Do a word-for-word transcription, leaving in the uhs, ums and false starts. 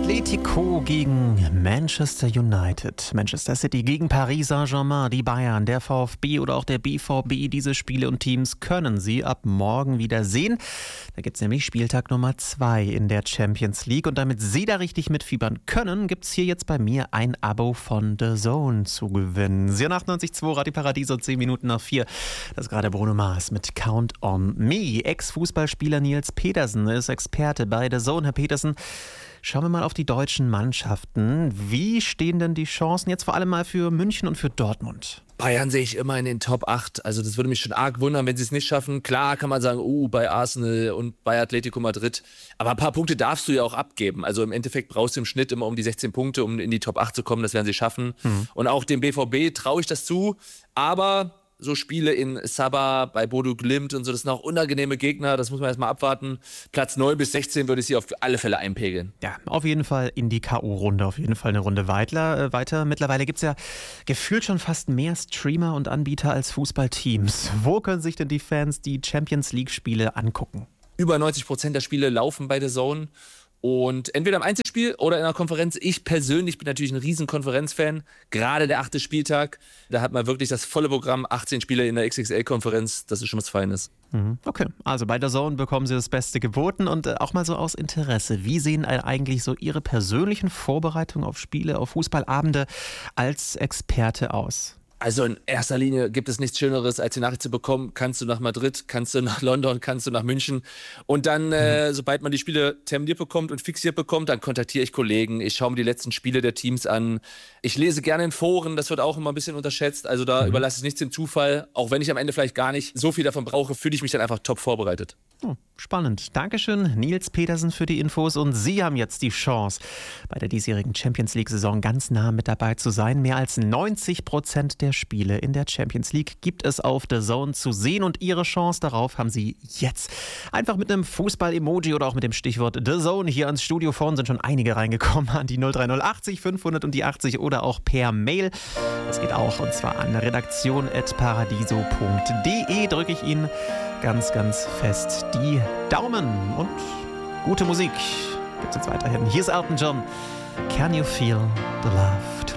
Atletico gegen Manchester United, Manchester City gegen Paris Saint-Germain, die Bayern, der VfB oder auch der B V B. Diese Spiele und Teams können Sie ab morgen wieder sehen. Da gibt es nämlich Spieltag Nummer zwei in der Champions League. Und damit Sie da richtig mitfiebern können, gibt es hier jetzt bei mir ein Abo von The Zone zu gewinnen. Sie hören achtundneunzig Komma zwei Radio Paradiso, zehn Minuten nach vier. Das ist gerade Bruno Mars mit Count on Me. Ex-Fußballspieler Nils Petersen ist Experte bei The Zone. Herr Petersen, schauen wir mal auf die deutschen Mannschaften. Wie stehen denn die Chancen jetzt vor allem mal für München und für Dortmund? Bayern sehe ich immer in den Top acht. Also das würde mich schon arg wundern, wenn sie es nicht schaffen. Klar kann man sagen, uh, bei Arsenal und bei Atletico Madrid. Aber ein paar Punkte darfst du ja auch abgeben. Also im Endeffekt brauchst du im Schnitt immer um die sechzehn Punkte, um in die Top acht zu kommen. Das werden sie schaffen. Hm. Und auch dem B V B traue ich das zu. Aber so Spiele in Sabah, bei Bodo Glimt und so, das sind auch unangenehme Gegner, das muss man erstmal abwarten. Platz neun bis sechzehn würde ich sie auf alle Fälle einpegeln. Ja, auf jeden Fall in die K O-Runde, auf jeden Fall eine Runde weiter. Äh, weiter. Mittlerweile gibt es ja gefühlt schon fast mehr Streamer und Anbieter als Fußballteams. Wo können sich denn die Fans die Champions League-Spiele angucken? Über neunzig Prozent der Spiele laufen bei The Zone. Und entweder im Einzelspiel oder in einer Konferenz. Ich persönlich bin natürlich ein riesen Konferenzfan. Gerade der achte Spieltag, da hat man wirklich das volle Programm, achtzehn Spiele in der X X L-Konferenz. Das ist schon was Feines. Okay, also bei The Zone bekommen Sie das Beste geboten und auch mal so aus Interesse. Wie sehen eigentlich so Ihre persönlichen Vorbereitungen auf Spiele, auf Fußballabende als Experte aus? Also in erster Linie gibt es nichts Schöneres, als die Nachricht zu bekommen, kannst du nach Madrid, kannst du nach London, kannst du nach München. Und dann, mhm. äh, sobald man die Spiele terminiert bekommt und fixiert bekommt, dann kontaktiere ich Kollegen, ich schaue mir die letzten Spiele der Teams an. Ich lese gerne in Foren, das wird auch immer ein bisschen unterschätzt. Also da mhm. überlasse ich nichts dem Zufall. Auch wenn ich am Ende vielleicht gar nicht so viel davon brauche, fühle ich mich dann einfach top vorbereitet. Oh, spannend. Dankeschön, Nils Petersen, für die Infos. Und Sie haben jetzt die Chance, bei der diesjährigen Champions League-Saison ganz nah mit dabei zu sein. Mehr als neunzig Prozent der Spiele in der Champions League gibt es auf The Zone zu sehen. Und Ihre Chance darauf haben Sie jetzt. Einfach mit einem Fußball-Emoji oder auch mit dem Stichwort The Zone hier ans Studio. Vorhin sind schon einige reingekommen an die null drei null achtzig fünfhundert und die achtzig oder auch per Mail. Das geht auch, und zwar an redaktion at paradiso punkt de. Drücke ich Ihnen ganz, ganz fest die Daumen. Und gute Musik gibt es jetzt weiterhin. Hier ist Elton John. Can you feel the love?